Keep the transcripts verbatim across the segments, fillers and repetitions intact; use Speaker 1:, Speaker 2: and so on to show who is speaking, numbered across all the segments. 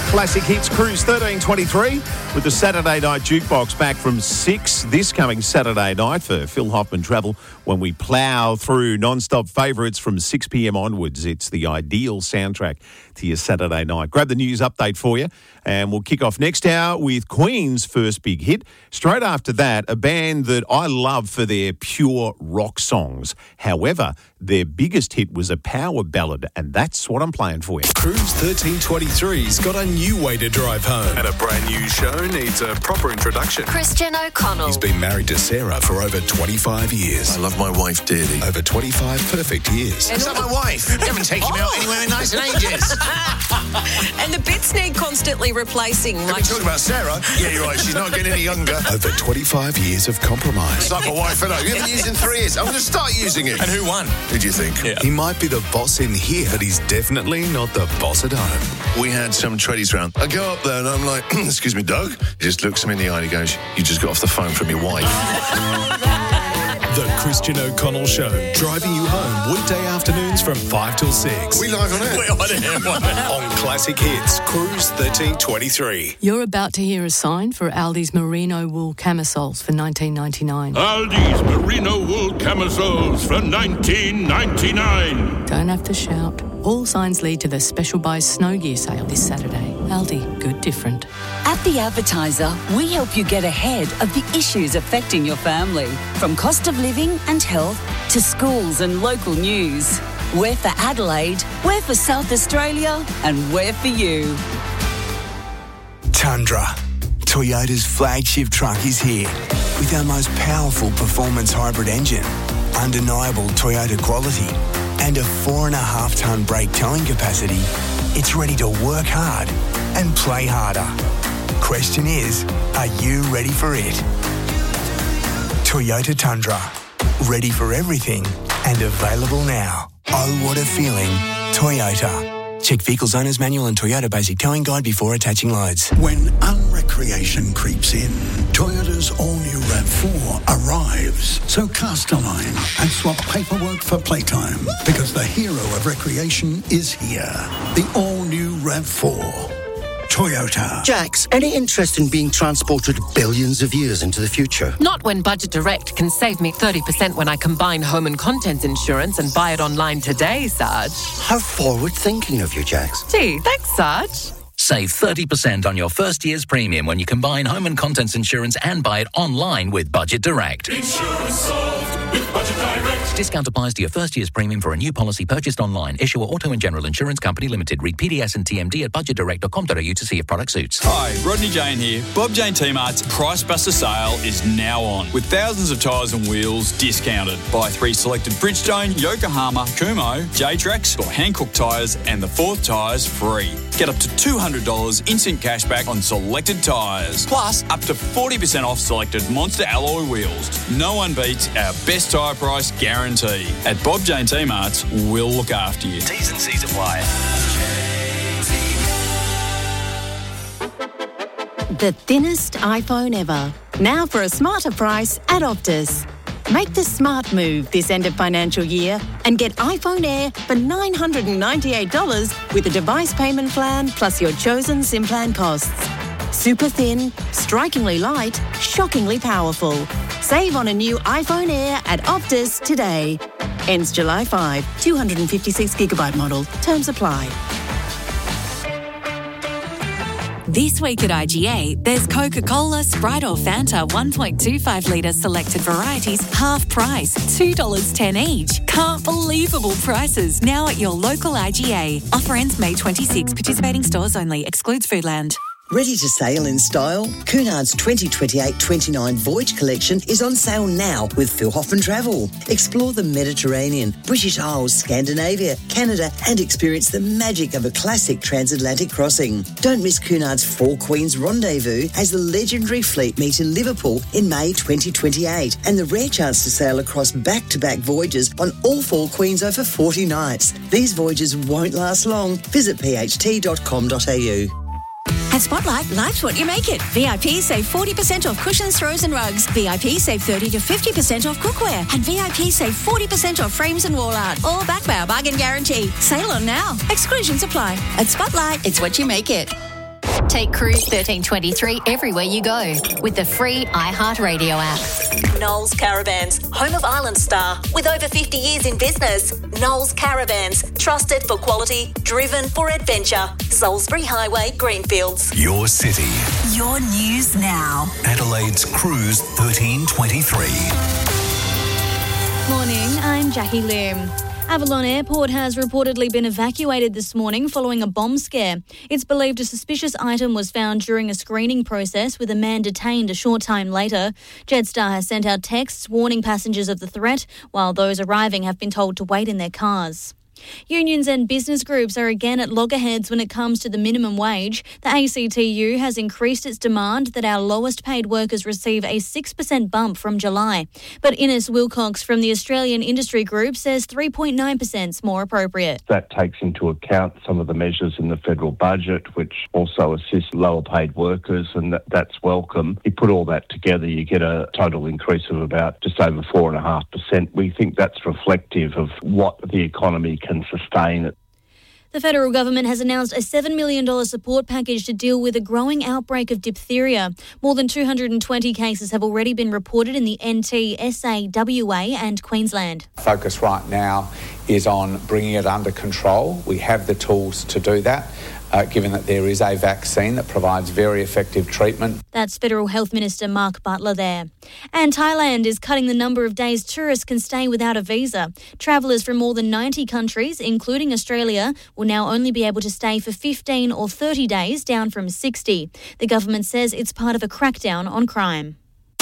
Speaker 1: Classic Hits Cruise thirteen twenty-three with the Saturday Night Jukebox back from six this coming Saturday night for Phil Hoffman Travel when we plough through non-stop favourites from six p.m. onwards. It's the ideal soundtrack to your Saturday night. Grab the news update for you and we'll kick off next hour with Queen's first big hit. Straight after that, a band that I love for their pure rock songs. However, their biggest hit was a power ballad, and that's what I'm playing for you.
Speaker 2: Cruise thirteen twenty-three's got a new way to drive home. And a brand new show needs a proper introduction.
Speaker 3: Christian O'Connell.
Speaker 2: He's been married to Sarah for over twenty-five years.
Speaker 4: I love my wife dearly.
Speaker 2: Over twenty-five perfect years.
Speaker 5: Is that my wife? You haven't taken me out anywhere nice in ages.
Speaker 3: And the bits need constantly replacing.
Speaker 5: Are we talking about Sarah? Yeah, you're right. She's not getting any younger.
Speaker 2: Over twenty-five years of compromise.
Speaker 5: It's like my wife and I. You haven't used it in three years. I'm going to start using it.
Speaker 4: And who won?
Speaker 5: Who do you think?
Speaker 4: Yeah.
Speaker 2: He might be the boss in here, but he's definitely not the boss at home.
Speaker 5: We had some tradies round. I go up there and I'm like, excuse me, Doug. He just looks me in the eye and he goes, you just got off the phone from your wife.
Speaker 2: The Christian O'Connell Show, driving you home weekday afternoons from five till six.
Speaker 5: We live on air.
Speaker 2: We're on air. On Classic Hits, Cruise thirteen twenty-three.
Speaker 6: You're about to hear a sign for Aldi's merino wool camisoles for nineteen ninety-nine.
Speaker 7: Aldi's merino wool camisoles for nineteen ninety-nine.
Speaker 6: Don't have to shout. All signs lead to the Special Buys Snow Gear sale this Saturday. Aldi, good different.
Speaker 8: At The Advertiser, we help you get ahead of the issues affecting your family. From cost of living and health to schools and local news. We're for Adelaide, we're for South Australia, and we're for you.
Speaker 9: Tundra, Toyota's flagship truck, is here with our most powerful performance hybrid engine, undeniable Toyota quality, and a four and a half tonne brake towing capacity. It's ready to work hard and play harder. Question is, are you ready for it? Toyota Tundra, ready for everything and available now. Oh, what a feeling. Toyota. Check Vehicles Owner's Manual and Toyota Basic Towing Guide before attaching loads.
Speaker 10: When unrecreation creeps in, Toyota's all-new RAV four arrives. So cast a line and swap paperwork for playtime, because the hero of recreation is here. The all-new RAV four. Toyota.
Speaker 11: Jax, any interest in being transported billions of years into the future?
Speaker 12: Not when Budget Direct can save me thirty percent when I combine home and contents insurance and buy it online today, Sarge.
Speaker 11: How forward-thinking of you, Jax.
Speaker 12: Gee, thanks, Sarge.
Speaker 13: Save thirty percent on your first year's premium when you combine home and contents insurance and buy it online with Budget Direct.
Speaker 7: Insurance solved with Budget Direct.
Speaker 13: Discount applies to your first year's premium for a new policy purchased online. Issuer Auto and General Insurance Company Limited. Read P D S and T M D at budget direct dot com dot a u to see if product suits.
Speaker 14: Hi, Rodney Jane here. Bob Jane T-Mart's Price Buster sale is now on, with thousands of tyres and wheels discounted. Buy three selected Bridgestone, Yokohama, Kumho, J-Trax or Hankook tyres and the fourth tyres free. Get up to two hundred dollars instant cash back on selected tyres. Plus, up to forty percent off selected Monster alloy wheels. No one beats our best tyre price guarantee. At Bob Jane T-Mart's, we'll look after you.
Speaker 13: T's and C's apply.
Speaker 15: The thinnest iPhone ever. Now for a smarter price at Optus. Make the smart move this end of financial year and get iPhone Air for nine hundred ninety-eight dollars with a device payment plan plus your chosen SIM plan costs. Super thin, strikingly light, shockingly powerful. Save on a new iPhone Air at Optus today. Ends July fifth. two hundred fifty-six gigabyte model. Terms apply.
Speaker 16: This week at I G A, there's Coca-Cola, Sprite or Fanta one point two five litre selected varieties, half price, two dollars ten each. Can't believable prices now at your local I G A. Offer ends May twenty-sixth. Participating stores only. Excludes Foodland.
Speaker 17: Ready to sail in style? Cunard's twenty twenty-eight twenty-nine Voyage Collection is on sale now with Phil Hoffman Travel. Explore the Mediterranean, British Isles, Scandinavia, Canada and experience the magic of a classic transatlantic crossing. Don't miss Cunard's Four Queens Rendezvous as the legendary fleet meet in Liverpool in May twenty twenty-eight and the rare chance to sail across back-to-back voyages on all Four Queens over forty nights. These voyages won't last long. Visit p h t dot com dot a u.
Speaker 18: At Spotlight, life's what you make it. V I P save forty percent off cushions, throws and rugs. V I P save thirty to fifty percent off cookware. And V I P save forty percent off frames and wall art. All backed by our bargain guarantee. Sale on now. Exclusions apply. At Spotlight, it's what you make it.
Speaker 4: Take Cruise thirteen twenty-three everywhere you go with the free iHeartRadio app.
Speaker 19: Knowles Caravans, home of Island Star, with over fifty years in business. Knowles Caravans, trusted for quality, driven for adventure. Salisbury Highway, Greenfields.
Speaker 2: Your city.
Speaker 19: Your news now.
Speaker 2: Adelaide's Cruise thirteen twenty-three.
Speaker 20: Morning, I'm Jackie Lim. Avalon Airport has reportedly been evacuated this morning following a bomb scare. It's believed a suspicious item was found during a screening process, with a man detained a short time later. Jetstar has sent out texts warning passengers of the threat, while those arriving have been told to wait in their cars. Unions and business groups are again at loggerheads when it comes to the minimum wage. The A C T U has increased its demand that our lowest paid workers receive a six percent bump from July. But Ines Wilcox from the Australian Industry Group says three point nine percent is more appropriate.
Speaker 21: That takes into account some of the measures in the federal budget, which also assist lower paid workers, and that, that's welcome. You put all that together, you get a total increase of about just over four point five percent. We think that's reflective of what the economy can can sustain it.
Speaker 20: The federal government has announced a seven million dollars support package to deal with a growing outbreak of diphtheria. More than two hundred twenty cases have already been reported in the N T, S A, W A and Queensland.
Speaker 22: Focus right now is on bringing it under control. We have the tools to do that. Uh, given that there is a vaccine that provides very effective treatment.
Speaker 20: That's Federal Health Minister Mark Butler there. And Thailand is cutting the number of days tourists can stay without a visa. Travellers from more than ninety countries, including Australia, will now only be able to stay for fifteen or thirty days, down from sixty. The government says it's part of a crackdown on crime.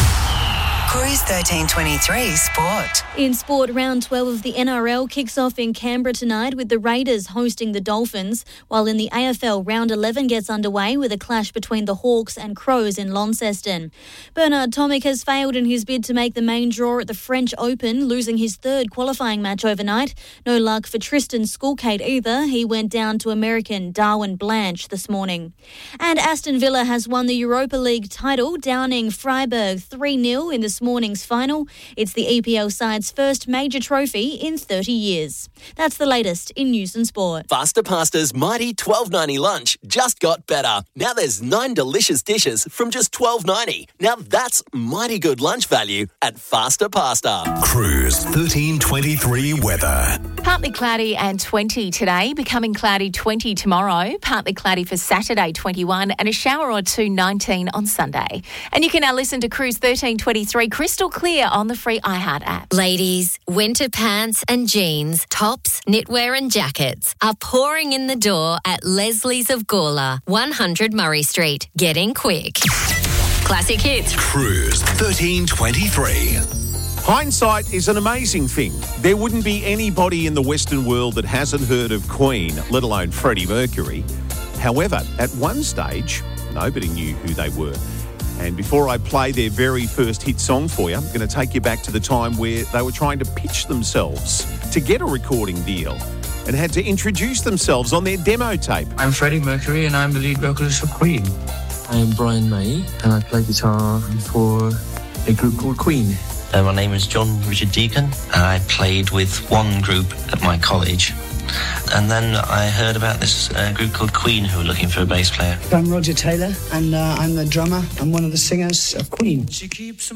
Speaker 19: Cruise thirteen twenty-three Sport.
Speaker 20: In sport, round twelve of the N R L kicks off in Canberra tonight with the Raiders hosting the Dolphins, while in the A F L, round eleven gets underway with a clash between the Hawks and Crows in Launceston. Bernard Tomic has failed in his bid to make the main draw at the French Open, losing his third qualifying match overnight. No luck for Tristan Skulkate either. He went down to American Darwin Blanche this morning. And Aston Villa has won the Europa League title, downing Freiburg three nil in the morning's final. It's the E P L side's first major trophy in thirty years. That's the latest in news and sport.
Speaker 23: Faster Pasta's mighty twelve ninety lunch just got better. Now there's nine delicious dishes from just twelve ninety. Now that's mighty good lunch value at Faster Pasta.
Speaker 2: Cruise thirteen twenty-three weather.
Speaker 24: Partly cloudy and twenty today, becoming cloudy twenty tomorrow, partly cloudy for Saturday twenty-one, and a shower or two nineteen on Sunday. And you can now listen to Cruise thirteen twenty-three crystal clear on the free iHeart app.
Speaker 4: Ladies, winter pants and jeans, tops, knitwear and jackets are pouring in the door at Leslie's of Gawler, one hundred Murray Street. Get in quick. Classic hits.
Speaker 2: Cruise thirteen twenty-three.
Speaker 1: Hindsight is an amazing thing. There wouldn't be anybody in the Western world that hasn't heard of Queen, let alone Freddie Mercury. However, at one stage, nobody knew who they were. And before I play their very first hit song for you, I'm going to take you back to the time where they were trying to pitch themselves to get a recording deal and had to introduce themselves on their demo tape.
Speaker 25: I'm Freddie Mercury and I'm the lead vocalist for Queen. I'm Brian May and I play guitar for a group called Queen.
Speaker 26: Uh, my name is John Richard Deacon and I played with one group at my college. And then I heard about this uh, group called Queen who were looking for a bass player.
Speaker 27: I'm Roger Taylor and uh, I'm the drummer and one of the singers of Queen.
Speaker 28: She keeps